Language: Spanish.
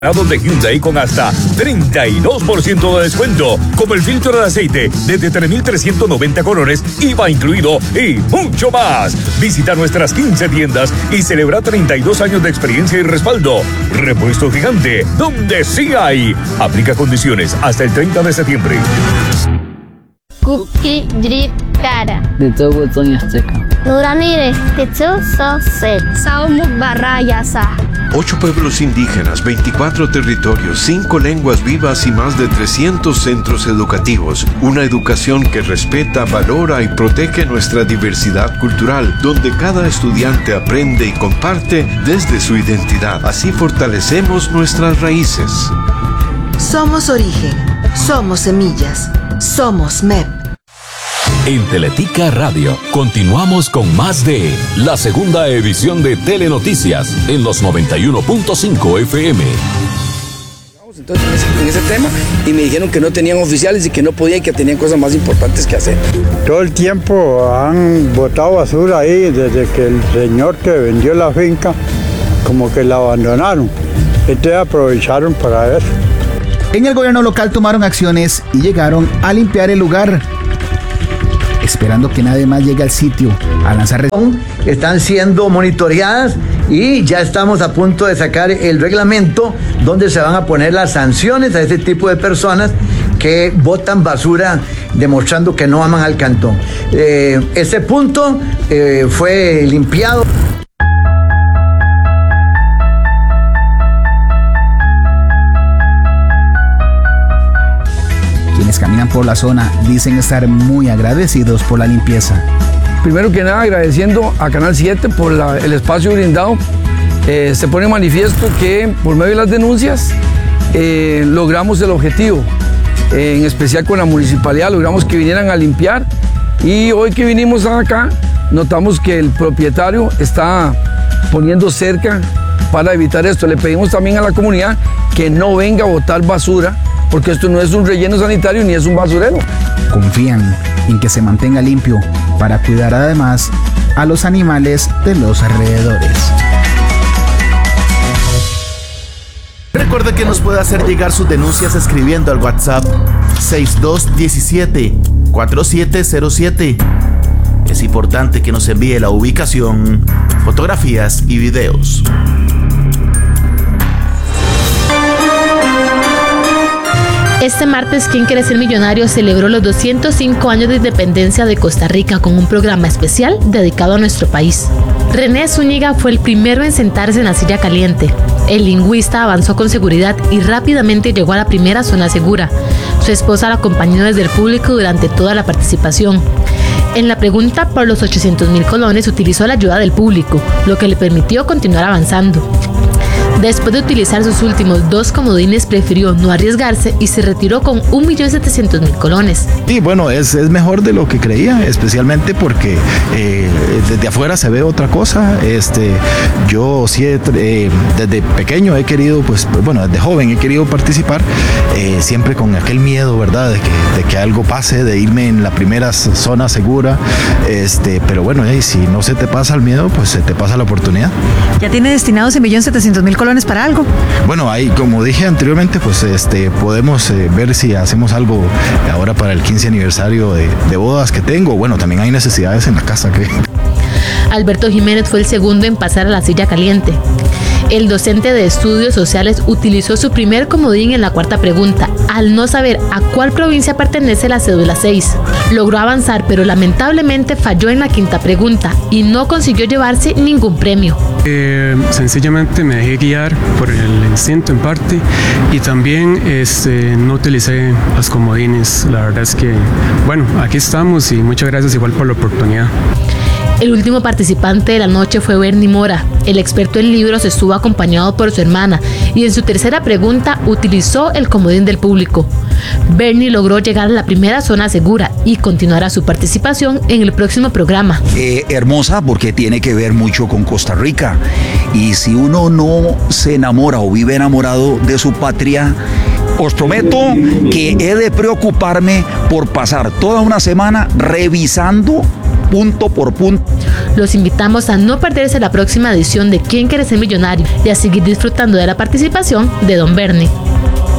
De Hyundai con hasta 32% de descuento, como el filtro de aceite desde 3.390 colones, IVA incluido y mucho más. Visita nuestras 15 tiendas y celebra 32 años de experiencia y respaldo. Repuesto Gigante, donde sí hay. Aplica condiciones hasta el 30 de septiembre. Cookie Drip Cara. De todo Azteca. Nuranire, Saumu Barrayasa. 8 pueblos indígenas, 24 territorios, 5 lenguas vivas y más de 300 centros educativos. Una educación que respeta, valora y protege nuestra diversidad cultural, donde cada estudiante aprende y comparte desde su identidad. Así fortalecemos nuestras raíces. Somos origen, somos semillas, somos MEP. En Teletica Radio continuamos con más de la segunda edición de Telenoticias en los 91.5 FM. Entonces en ese tema y me dijeron que no tenían oficiales y que no podían y que tenían cosas más importantes que hacer. Todo el tiempo han botado basura ahí desde que el señor que vendió la finca como que la abandonaron. Entonces aprovecharon para eso. En el gobierno local tomaron acciones y llegaron a limpiar el lugar, esperando que nadie más llegue al sitio a lanzar. Están siendo monitoreadas y ya estamos a punto de sacar el reglamento donde se van a poner las sanciones a ese tipo de personas que botan basura demostrando que no aman al cantón. Ese punto fue limpiado. Quienes caminan por la zona dicen estar muy agradecidos por la limpieza. Primero que nada, agradeciendo a Canal 7 por el espacio brindado. Se pone en manifiesto que por medio de las denuncias logramos el objetivo, en especial con la municipalidad, logramos que vinieran a limpiar y hoy que vinimos acá notamos que el propietario está poniendo cerca para evitar esto. Le pedimos también a la comunidad que no venga a botar basura, porque esto no es un relleno sanitario ni es un basurero. Confían en que se mantenga limpio para cuidar además a los animales de los alrededores. Recuerde que nos puede hacer llegar sus denuncias escribiendo al WhatsApp 6217-4707. Es importante que nos envíe la ubicación, fotografías y videos. Este martes, ¿Quién quiere ser millonario? Celebró los 205 años de independencia de Costa Rica con un programa especial dedicado a nuestro país. René Zúñiga fue el primero en sentarse en la silla caliente. El lingüista avanzó con seguridad y rápidamente llegó a la primera zona segura. Su esposa la acompañó desde el público durante toda la participación. En la pregunta por los 800,000 colones utilizó la ayuda del público, lo que le permitió continuar avanzando. Después de utilizar sus últimos 2 comodines, prefirió no arriesgarse y se retiró con 1.700.000 colones. Sí, bueno, es mejor de lo que creía, especialmente porque desde afuera se ve otra cosa. Yo sí, desde pequeño he querido, desde joven he querido participar, siempre con aquel miedo, ¿verdad?, de que algo pase, de irme en la primera zona segura. Pero bueno, si no se te pasa el miedo, pues se te pasa la oportunidad. ¿Ya tiene destinados 1.700.000 colones para algo? Bueno, ahí, como dije anteriormente, podemos ver si hacemos algo ahora para el 15 aniversario de bodas que tengo. Bueno, también hay necesidades en la casa. Alberto Jiménez fue el segundo en pasar a la silla caliente. El docente de estudios sociales utilizó su primer comodín en la cuarta pregunta, al no saber a cuál provincia pertenece la cédula 6. Logró avanzar, pero lamentablemente falló en la quinta pregunta y no consiguió llevarse ningún premio. Sencillamente me dejé guiar por el instinto en parte y también no utilicé los comodines. La verdad es que, aquí estamos y muchas gracias igual por la oportunidad. El último participante de la noche fue Bernie Mora. El experto en libros estuvo acompañado por su hermana y en su tercera pregunta utilizó el comodín del público. Bernie logró llegar a la primera zona segura y continuará su participación en el próximo programa. Hermosa porque tiene que ver mucho con Costa Rica, y si uno no se enamora o vive enamorado de su patria, os prometo que he de preocuparme por pasar toda una semana revisando punto por punto. Los invitamos a no perderse la próxima edición de ¿Quién quiere ser millonario? Y a seguir disfrutando de la participación de Don Bernie.